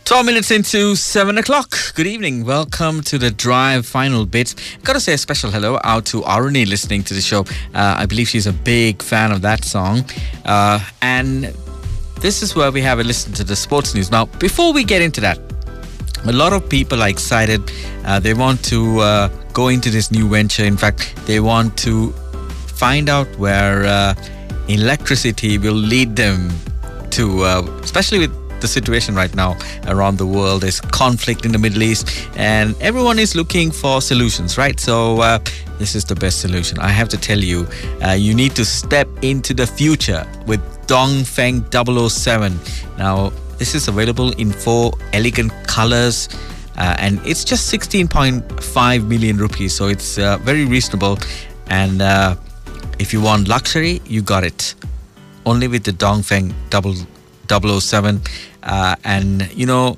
12 minutes into 7 o'clock. Good evening. Welcome to the Drive final bit. Got to say a special hello out to Aruni listening to the show. I believe she's a big fan of that song. And this is where we have a listen to the sports news. Now, before we get into that, a lot of people are excited. They want to go into this new venture. In fact, they want to find out where electricity will lead them to, especially with the situation right now around the world. There's conflict in the Middle East and everyone is looking for solutions, right? So this is the best solution. I have to tell you, you need to step into the future with Dongfeng 007. Now, this is available in 4 elegant colors and it's just 16.5 million rupees. So it's very reasonable. And if you want luxury, you got it. Only with the Dongfeng 007 and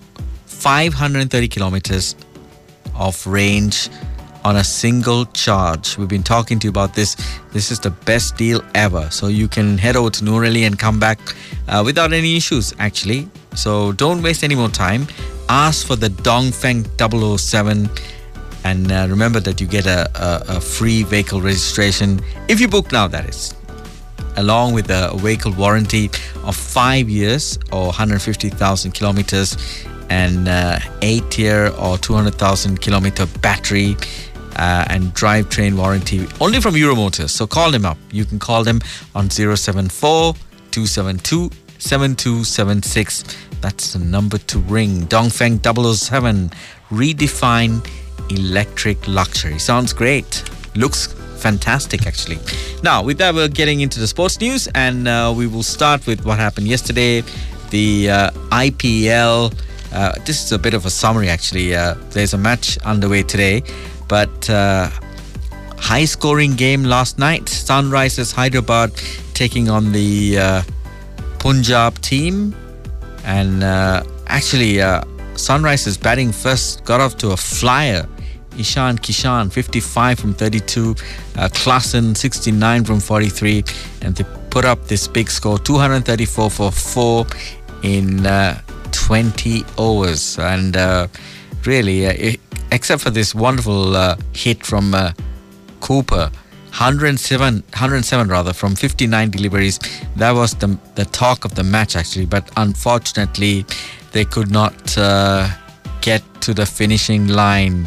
530 kilometers of range on a single charge. We've been talking to you about this. This is the best deal ever. So you can head over to Noorali and come back without any issues, actually. So don't waste any more time. Ask for the Dongfeng 007 and remember that you get a free vehicle registration if you book now, that is, along with a vehicle warranty of 5 years or 150,000 kilometers and 8-year or 200,000 kilometer battery and drivetrain warranty only from Euromotors. So call them up. You can call them on 074 272 7276. That's the number to ring. Dongfeng 007. Redefine electric luxury. Sounds great. Looks fantastic, actually. Now, with that, we're getting into the sports news, and we will start with what happened yesterday. The IPL. This is a bit of a summary, actually. There's a match underway today, but high-scoring game last night. Sunrisers Hyderabad taking on the Punjab team, and actually, Sunrisers batting first got off to a flyer. Ishan Kishan, 55 from 32. Klassen, 69 from 43. And they put up this big score, 234 for 4 in 20 overs. And really, except for this wonderful hit from Cooper, 107 from 59 deliveries. That was the talk of the match, actually. But unfortunately, they could not get to the finishing line.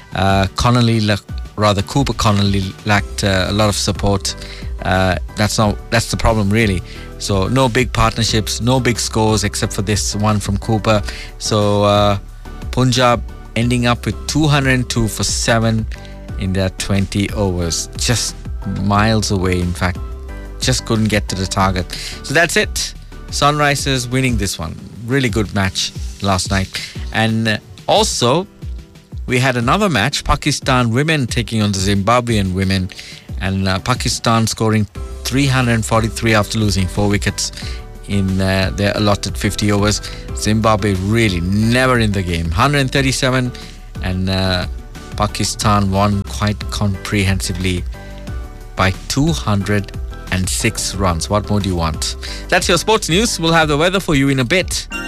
Cooper Connolly lacked a lot of support. That's the problem, really. So no big partnerships, no big scores except for this one from Cooper. So Punjab ending up with 202 for 7 in their 20 overs. Just miles away, in fact. Just couldn't get to the target. So that's it. Sunrisers winning this one. Really good match last night. And also, we had another match, Pakistan women taking on the Zimbabwean women, and Pakistan scoring 343 after losing 4 wickets in their allotted 50 overs. Zimbabwe really never in the game. 137, and Pakistan won quite comprehensively by 206 runs. What more do you want? That's your sports news. We'll have the weather for you in a bit.